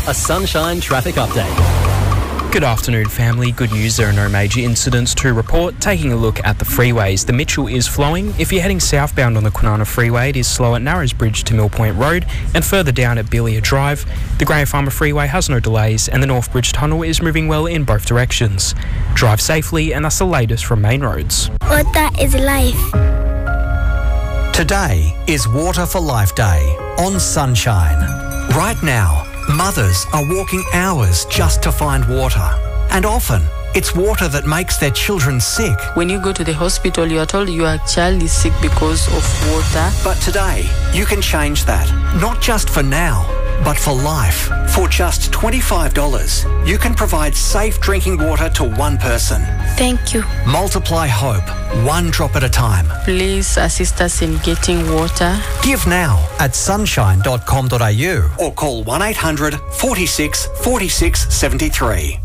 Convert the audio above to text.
a Sunshine traffic update. Good afternoon, family. Good news, there are no major incidents to report. Taking a look at the freeways, the Mitchell is flowing. If you're heading southbound on the Kwinana Freeway, it is slow at Narrows Bridge to Mill Point Road and further down at Billia Drive. The Grey Farmer Freeway has no delays and the North Bridge Tunnel is moving well in both directions. Drive safely, and that's the latest from Main Roads. Water is life. Today is Water for Life Day on Sunshine. Right now, mothers are walking hours just to find water. And often, it's water that makes their children sick. When you go to the hospital, you are told your child is sick because of water. But today, you can change that. Not just for now, but for life. For just $25, you can provide safe drinking water to one person. Thank you. Multiply hope, one drop at a time. Please assist us in getting water. Give now at sunshine.com.au or call 1800 46 46 73.